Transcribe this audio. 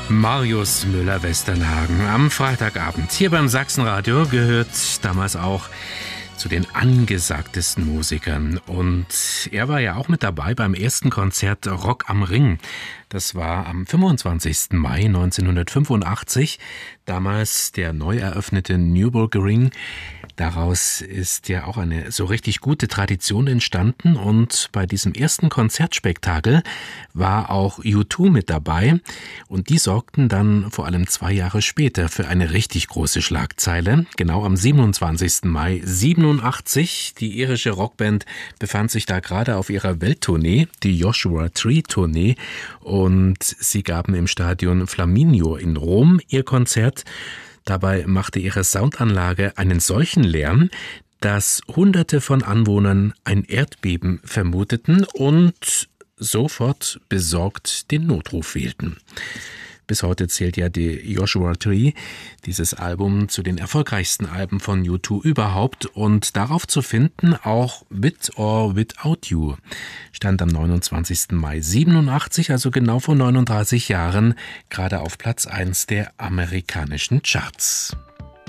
Marius Müller-Westernhagen am Freitagabend. Hier beim Sachsenradio gehört damals auch zu den angesagtesten Musikern. Und er war ja auch mit dabei beim ersten Konzert Rock am Ring. Das war am 25. Mai 1985. Damals der neu eröffnete Nürburgring. Daraus ist ja auch eine so richtig gute Tradition entstanden. Und bei diesem ersten Konzertspektakel war auch U2 mit dabei. Und die sorgten dann vor allem 2 Jahre später für eine richtig große Schlagzeile. Genau am 27. Mai 87. Die irische Rockband befand sich da gerade auf ihrer Welttournee, die Joshua Tree Tournee. Und sie gaben im Stadion Flaminio in Rom ihr Konzert. Dabei machte ihre Soundanlage einen solchen Lärm, dass Hunderte von Anwohnern ein Erdbeben vermuteten und sofort besorgt den Notruf wählten. Bis heute zählt ja die Joshua Tree, dieses Album, zu den erfolgreichsten Alben von U2 überhaupt. Und darauf zu finden auch With or Without You stand am 29. Mai 87, also genau vor 39 Jahren, gerade auf Platz 1 der amerikanischen Charts.